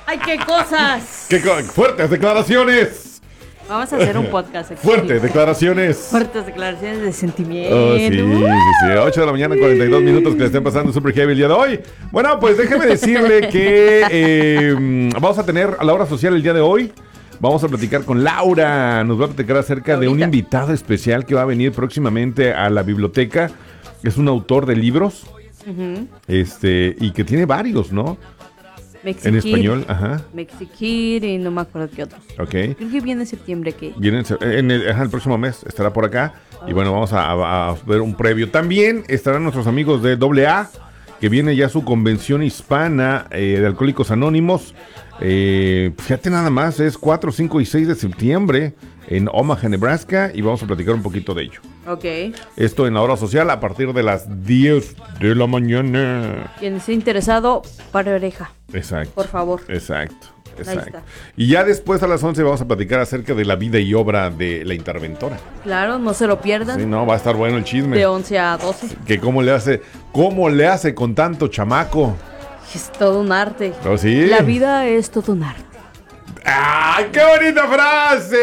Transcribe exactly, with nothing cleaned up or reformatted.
¡Ay, qué cosas! ¡Qué co- fuertes declaraciones! Vamos a hacer un podcast aquí. Fuertes declaraciones. Fuertes declaraciones de sentimiento. Oh, sí, sí, sí. ocho de la mañana, cuarenta y dos minutos que le estén pasando Super Heavy el día de hoy. Bueno, pues déjeme decirle que eh, vamos a tener a la hora social el día de hoy. Vamos a platicar con Laura. Nos va a platicar acerca Laurita. de un invitado especial que va a venir próximamente a la biblioteca. Es un autor de libros. Uh-huh. Este, y que tiene varios, ¿no? Mexikid, En español, ajá. Mexikid y no me acuerdo qué otros. Ok. Creo que viene en septiembre que. Viene en, se- en el, ajá, el próximo mes, estará por acá. Y bueno, vamos a, a- a ver un previo. También estarán nuestros amigos de doble A, que viene ya su convención hispana eh, de Alcohólicos Anónimos. Eh, fíjate nada más, es cuatro, cinco y seis de septiembre en Omaha, Nebraska. Y vamos a platicar un poquito de ello. Ok. Esto en la hora social a partir de las diez de la mañana. Quien esté interesado, para oreja. Exacto. Por favor. Exacto. Ahí Exacto. está. Y ya después a las once vamos a platicar acerca de la vida y obra de la interventora. Claro, no se lo pierdan. Sí, no, va a estar bueno el chisme. De once a doce. Que cómo le hace, cómo le hace con tanto chamaco. Es todo un arte. ¿Oh, sí? La vida es todo un arte. ¡Ay, qué bonita frase!